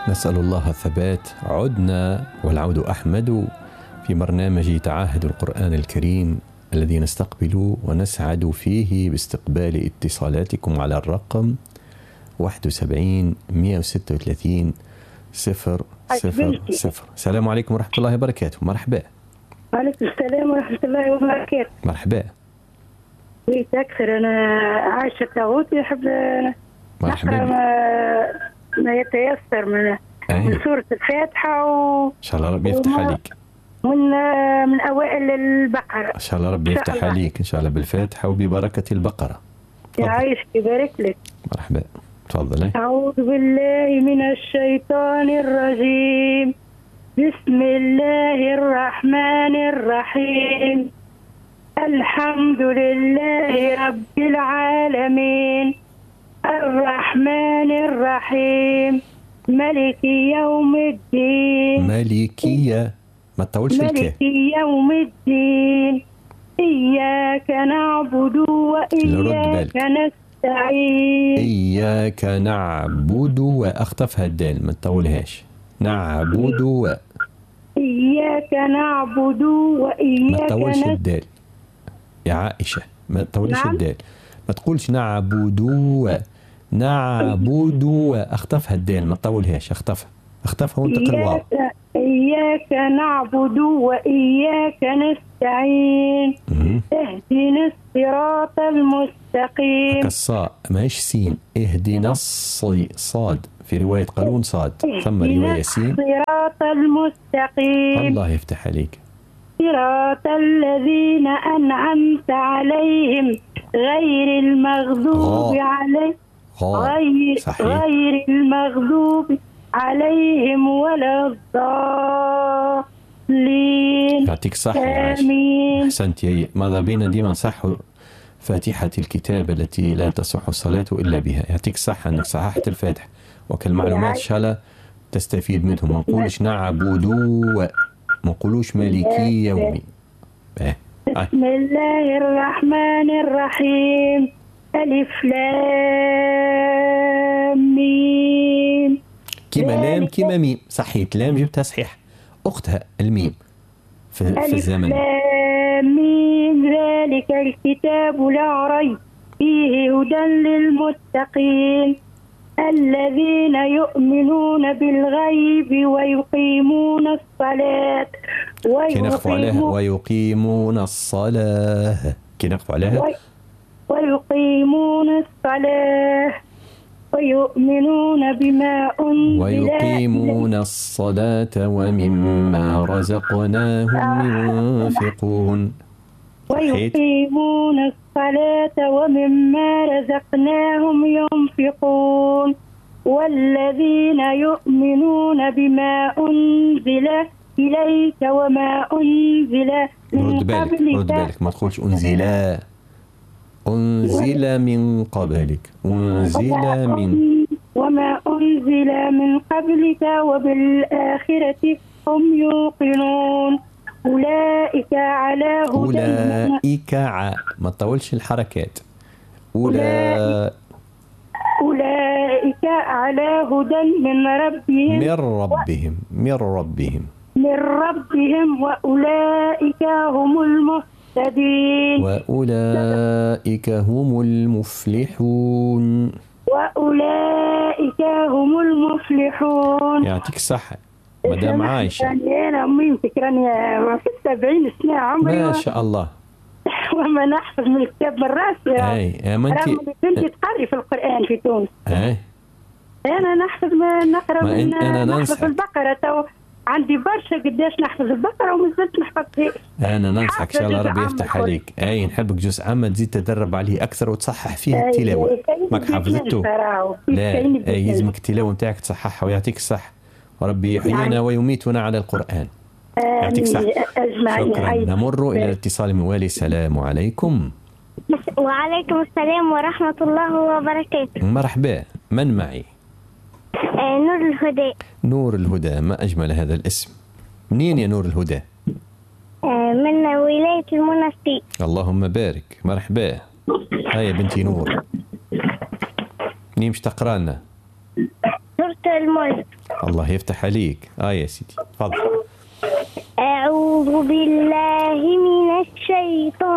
نسأل الله الثبات. عدنا والعود أحمد في برنامج تعاهد القرآن الكريم الذي نستقبل ونسعد فيه باستقبال اتصالاتكم على الرقم 71 136 000. السلام عليكم ورحمة الله وبركاته. مرحبا. وعليكم السلام ورحمة الله وبركاته. مرحبا. ليت أكثر أنا عايشة تغوتي أحب نقرأ ما يتيسر من سورة الفاتحة إن شاء الله ربي يفتح عليك. من أوائل البقرة إن شاء الله ربي يفتح عليك إن شاء الله بالفاتحة وببركة البقرة. يعيشك يبارك لك. مرحبا تفضلي. أعوذ بالله من الشيطان الرجيم. بسم الله الرحمن الرحيم. الحمد لله رب العالمين الرحمن الرحيم ملك يوم الدين. ملكية ما تطولش ملك يوم الدين. إياك نعبد وإياك نستعين. إياك نعبد وأخطفها الدال ما تطولهاش. نعبد إياك نعبد وإياك ما تطولش الدال يا عائشة. ما تطولش الدال. ما تقولش نعبد أخطفها الدال ما تطولهاش. أخطفها وانتقل الواو. إياك نعبد وإياك نستعين. اهدنا الصراط المستقيم. الصاء ماهيش سين. اهدنا صاد في رواية قانون صاد. ثم رواية سين. الصراط المستقيم. الله يفتح عليك. صراط الذين أنعمت عليهم غير المغضوب عليهم غير المغضوب عليهم ولا الضالين. يعطيك الصحة. آمين. أحسنت يا ماذا بينا ديما نصحوا فاتحة الكتاب التي لا تصح الصلاة إلا بها. يعطيك الصحة أنك صححت الفاتحة وكالمعلومات إن شاء الله تستفيد منهم. ما نقولش نعبد ما نقولوش مالكي يومي. بسم الله الرحمن الرحيم. ألف لام ميم. كيما لام كيما ميم. صحيت لام جبتها صحيح أختها الميم في الزمن. ألف لام ميم. ذلك الكتاب لا ريب فيه هدى للمتقين الذين يؤمنون بالغيب ويقيمون الصلاة ويقيمون الصلاة. كي نقف عليها ويقيمون الصلاة ويؤمنون بما أنزل ويقيمون الصلاة ومما رزقناهم ينفقون. ويقيمون الصلاة ومما رزقناهم ينفقون والذين يؤمنون بما أنزل إليك وما أنزل من قبلك. رد بالك ما تقولش أنزل من قبلك. وما أنزل من قبلك وبالآخرة هم يوقنون. أولئك على هدى. ما تطولش الحركات. أولئك على هدى من ربهم وأولئك هم المهتدين. وأولئك هم المفلحون. يعطيك الصحة مدام عايشة. يعني أنا أمي فكراني في 70 سنة عمري ما شاء الله. وما نحفظ من الكتاب من راسي. ما أنت بنتي تقري في القرآن في تونس. أنا نحفظ نحفظ البقرة. عندي برشا قداش نحفظ البقرة وما زلت نحفظ فيه. أنا ننصحك إن شاء الله ربي يفتح عليك. نحبك جزء عام تزيد تدرب عليه أكثر وتصحح فيه التلاوة. ماك حفظته؟ لا يلزمك التلاوة نتاعك تصححها ويعطيك الصحة وربي يحيينا ويميتنا على القرآن. يعطيك الصحة. شكرا. نمر إلى الاتصال الموالي. السلام عليكم. وعليكم السلام ورحمة الله وبركاته. مرحبا. من معي؟ نور الهدى. نور الهدى. ما أجمل هذا الاسم. منين يا نور الهدى؟ من ولاية المنستير. اللهم بارك. مرحبا. هيا بنتي نور منين مش تقرأ لنا؟ سورة الملك. الله يفتح عليك. يا سيدي تفضل. أعوذ بالله من الشيطان